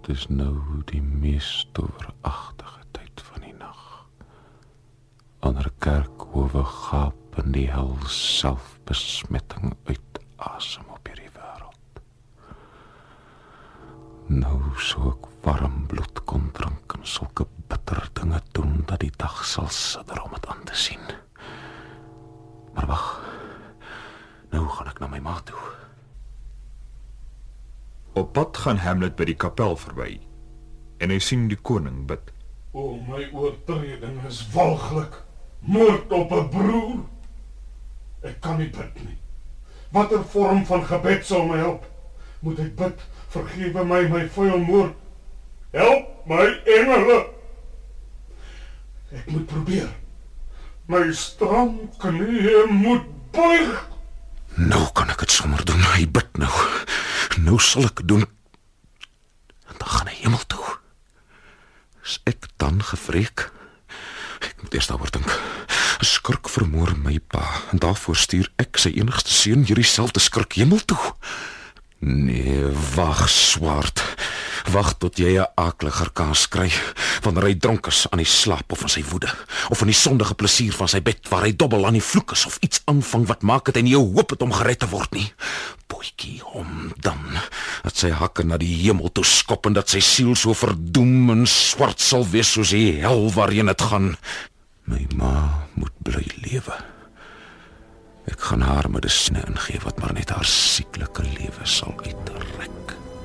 Dit is nou die mees toweragtige tyd van die nag. Ander kerkhowe gaap in die hel selfbesmetting uitasem op hierdie wêreld. Nou sou ek warm bloed kon drink en sulke bitter dinge doen dat die dag sal sidder om het aan te sien. Maar wag, nou gaan ek na my ma toe. Op pad gaan Hamlet by die kapel verby en hy sien die koning bid. O, my oortreding is walglik. Moord op 'n broer. Ek kan nie bid nie. Watter vorm van gebed sal my help? Moet ek bid, vergewe my vuil moord. Help my engele. Ek moet probeer. My stram knieë moet buig. Nou kan ek het sommer doen, hy bid nou. Nou sal ek doen. En dan gaan hy hemel toe. Is ek dan gevreek? Ek moet eers daaroor dink. 'n Skurk vermoor my pa, en daarvoor stuur ek sy enigste seun hierdie selfde skurk hemel toe. Nee, wag, Swart. Wag tot jy 'n akliger kaas kry, wanneer hy dronk is aan die slaap of van sy woede, of van die sondige plesier van sy bed, waar hy dobbel aan die vloek is, of iets aanvang wat maak dat hy nie jou hoop het om gered te word nie. Boetjie hom dan, dat sy hakke na die hemel toe skop en dat sy siel so verdoem en swart sal wees soos die hel waarheen het gaan. My ma moet bly lewe. Ek gaan haar medisine ingee wat maar net haar sieklike lewe sal uitrek.